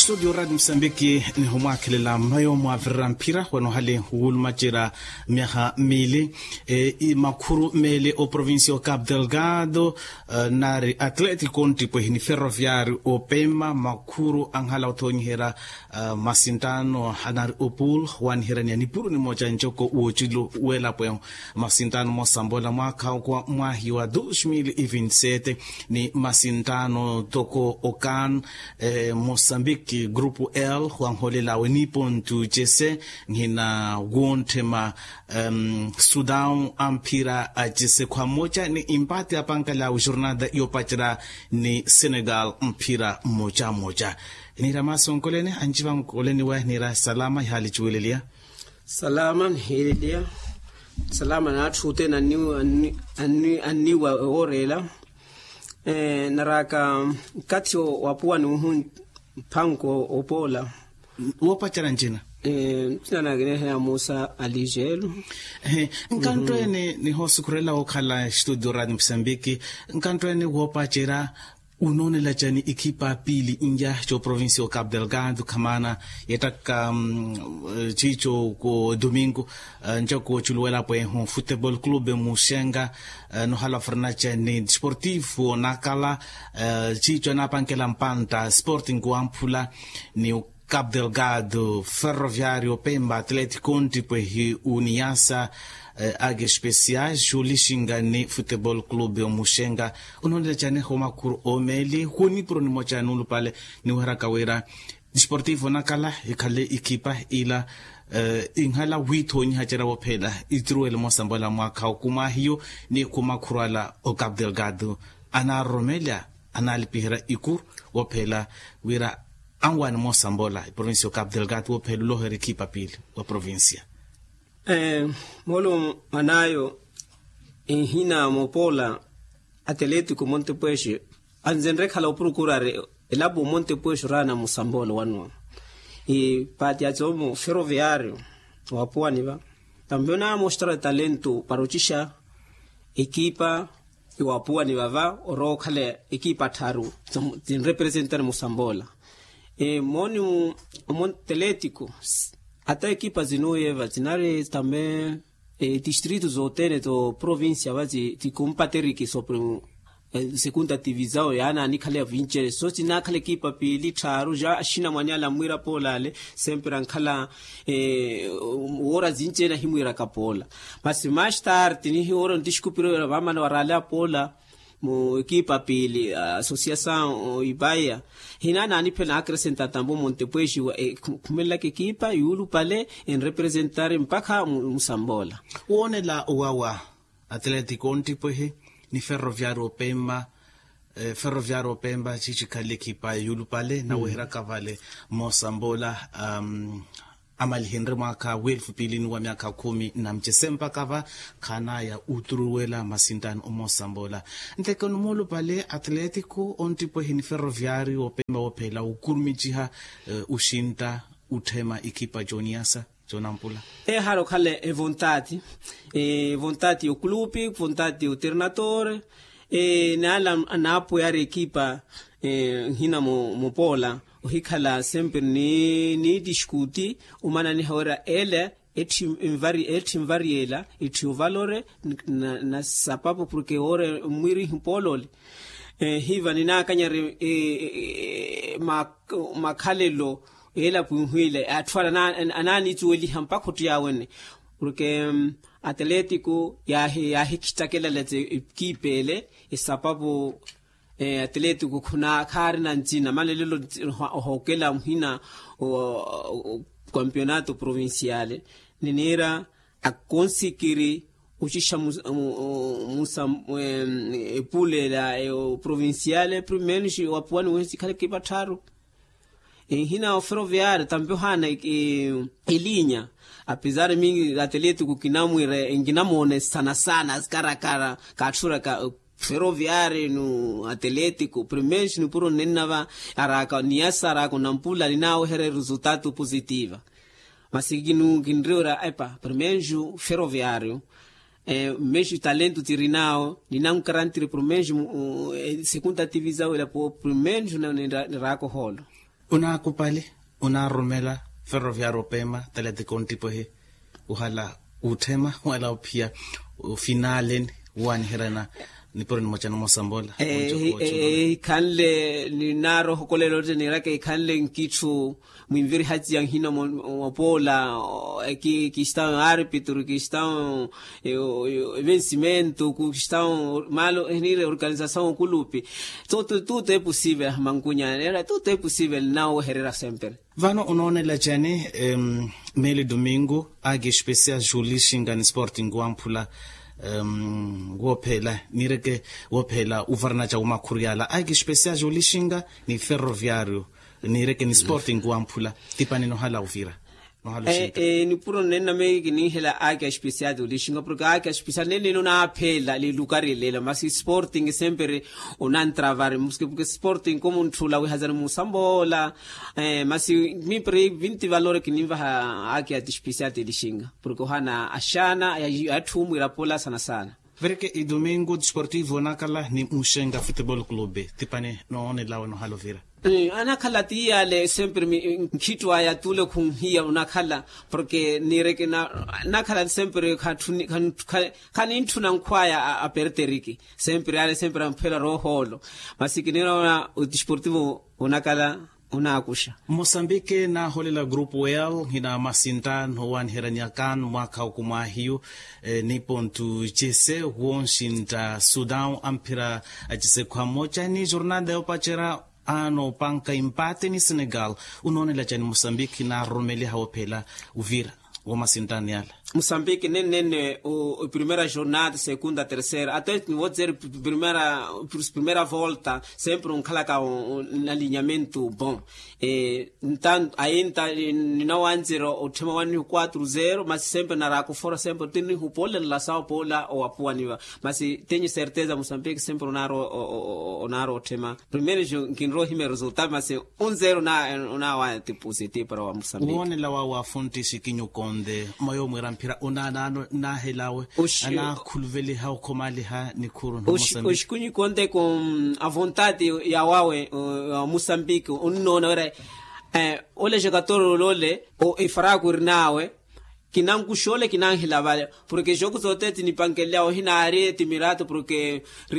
studio Radio Msambiki ni humwakilela mayo mwavira mpira wano hale ulmajira miaka mili makuru mele o provincia o Cabo Delgado nari Atletico ntipo hini Ferroviário o Pemba makuru anghala utonyihera masintano hanari opul wanihera ni puru ni moja njoko uochilo uela po masintano mosambola mwaka kwa mwahi wa 2027 ni masintano toko okan Mozambique grupo L huangholela wenipo ntu jese ngina wontema Sudan ampira ajese kwa moja ni impati apankala ujurnada yopachira ni Senegal mpira moja moja. Nira masonkolene anjiva mkolene wa nira salama hali chuwelelia salama helelia salama na chute na ni wa orela naraka katio wapua nuhun panko opola wopachara njina tana gene ya Musa Aligelo nkanto ni hosukurela okhala studio Radio Msambiki nkanto ni wopachera unone la jani ikipa pili inja cho provincia o Cabo Delgado kamana yetaka chicho ko domingo njako chuluela po en football club Mushenga no hala farnacha ni sportivo nakala chicho na pankela mpanta Sporting Guampula ni Cabo Delgado Ferroviário Pemba Atletico ntipo hi Uniasa age speciais julishinga ni football club ya Mushenga unonde chane homa kuru omeli huni pro ni mocha nulu pale ni haraka wera sportivo nakala ikale ikipa ila inghala wito ni hachera wopela itruele mosambola mwaka kuma hiyo ni kuma kurala o Cabo Delgado ana Romelia analipihira ikur wopela wera angwana mosambola provincia o Cabo Delgado wopela loheri kipa pili wa provincia molo manayo hina mopola Atletico Montepuez anzenre khala procurare elabo Montepuez rana musambolo wanu pati azomo Ferroviário wapwani ba também na mostrar talento para ochisha equipa iwapwani bava oro khale equipa tharu tin representar musambola moni Atletico ata equipa zinoyeva zinare também distritos otene to província vazi ti compateriki sobre segunda divisão yana nikhala vincere so tina khala equipa pili tharu ja ashina mwanyala mwira polale sempre ankhala ora zinchena himwira kapola basi mais tarde ni ora ndishikupiro vamana warala pola mo equipa pili associação Ibaya hinana ani pela acrescentar tambo Montepuez kumela ke equipa yulu pale en representar mpaka Musambola uone la uwawa Atletico ntipo he ni Ferroviário Pemba Ferroviário Pemba chichikale equipa yulu pale na wehera kavale Musambola amali henry mwaka welfu pilini wa miaka 10 na mchesempa kava kana ya uturuwela masindano omosambola ntekano molo pale Atletico ontipo hini Ferroviário Pemba opela ukurmijiha ushinta uthema equipa Joniasa Jonampula haro khale vontade o clube vontade o treinador nala na apoiar equipa hina mopola uhikhala sempre ni discuti umana ni hora ele etim variela etim valore na sapapo porque ore mwiri himpolole hiva nina kanyare makhalelo ela puhile atfala anani tuweli hampako tiawene porque Atletico ya hikitakela lete kipele sapapo Atletico kuna karina ntina malelo hokela mhina campeonato provinciale nenera a conseguir uchisha pule la provinciale primeiro wapwani wensi kale kipataro hina Ferroviário também hana elinha apesar mingi Atletico kinamwire nginamone sana skarakara katsura ka Ferroviário no Atletico primeiro no puro nenava araka niasara kunampula linao here resultado positiva mas sigino ginreura epa primeiro Ferroviário mesmo talento tirinao ninam karantri primeiro segunda divisão ela por primeiro na rako holo una kupali una romela Ferroviario Pema talete kontipo he uhala utema wala upia finalen wani herana ni por mochano mosambola kanle ni naro hokolelo jenera ke kanle nkichu mwimviri haji yang hino mopola ki estão árbitro que estão vencimento que estão malo em organização clube tudo é possível mangunha era tudo é possível não herera sempre vano unone la jani mele domingo age special Julie Shingani Sporting Wampula wophela nireke wophela uvarna cha umakhuriala age special Julie Shinga ni Ferroviario nireke ni Sporting Wampula tipane no hala uvira ni puro nena me ni hela age special Julie Shinga porque age special nene no na phela le lukari lela mas Sporting sempre unan travar porque Sporting como un thula we hazar musambola mas mi pre 20 valore que nimba age special Julie Shinga porque hana ashana ya thumu irapola sana verke i domingo desportivo nakala ni Mushenga Football Club tipane no one lawo no halovira ana khala tia le sempre nkitwa ya tule kunhia unakhala porque nireke na khala sempre kan intuna nkwaya aperteriki sempre ale sempre amphela roholo masikinira u desportivo unakala unakusha Mozambique na holela grupo L hina masinta no wan heranyakan mwaka ukuma hiyo nipon tu jese wonshinta Sudan ampira ajise kwa moja ni jornada opachera ano panka empate ni Senegal unone la jani Mozambique na romeli haopela uvira o masintani yala Moçambique nene o primeira jornada, segunda, terceira, até vou dizer primeira volta, sempre coloca alinhamento bom. Então ainda não antes o tema 4-0, mas sempre na raco fora sempre tem o pole la Sao Paulo ou a Puaniva, mas tenho certeza Moçambique sempre o tema. Primeiro que não hime resultado, mas 1-0 na tipo positivo para o Moçambique. O one la wa fonte sikinyo konde mayo mwiram pira onana na helawe ana kulveli ha komali ha ni kuru no Moçambique ushkunyi konde com a vontade ya wawe Moçambique unona ore ole jogador lole o ifragu nawe kinangu shole kinangila vale porque jogo zote ni pankelea hina are timirato porque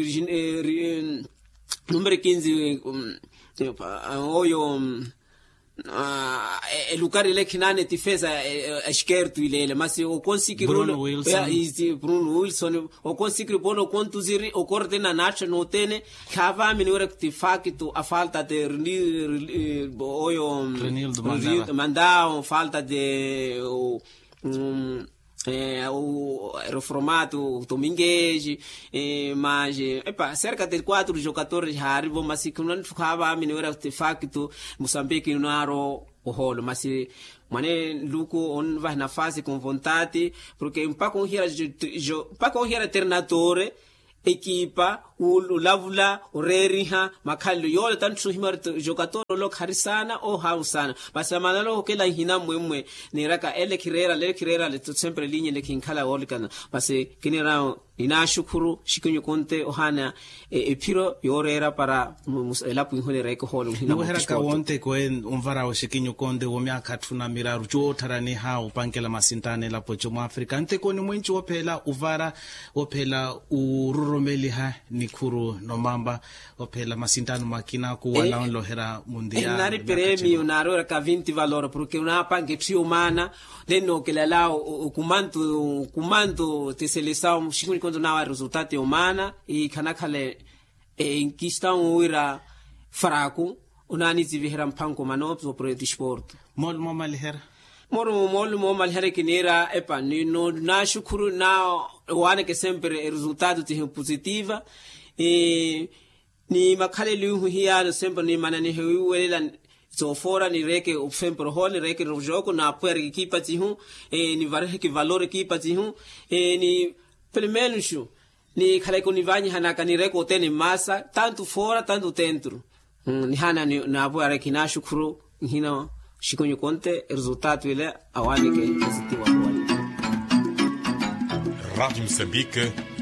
número 15 oyo Lucari le kinane tifeza esquerdo ile mas o conseguir Bruno Wilson o conseguir bono conduzir o coordena nacha no tene cava menora que facto a falta de mandar falta de o reformado Domingues mas cerca de 4 jogadores arribam mas que não ficava a menor de facto Moçambique não era o rolo mas mane Luco on vai na fase com vontade porque para com hira treinador equipa o lavula o reriha makhallo yole tantu himar jogador lo kharisana o hausana basa manalo kela hina mwemwe ni raka ele kirera le sempre linye le kinkala wolikana base kinera inashukuru shikunyo konte ohana piro yorera para elapu hole reko holo hina no heraka wonte ko umvara o shikinyo konde wo myaka tuna miraru jo tarani ha upankela masintane la pocho mu Africa ante ko ni mwenchi wophela uvara wophela ururomeli ha nikuru nomamba wophela masintano makina ku wala lohera mundial nari premio naro ka 20 valor porque una panque tri humana deno que la o comando te seleção shikuni quando na resultado humana e kanakale em questão ira fraco unani zivihera mpango manopso pro desporto mol malhera mol malhera kinera epa no na shukuru na wana que sempre resultado te positiva e ni makhale lihu hiya sempre ni manani hewelela so fora ni reke o sempre hole reke no jogo na puer equipa tihu ni varhe que valor equipa tihu ni pelo menos ni khale ko ni vanyi hanaka ni reke otene massa tanto fora tanto dentro ni hana ni na puer que na shukuru hina shikonyo konte resultado ile awani ke positivo Rádio Moçambique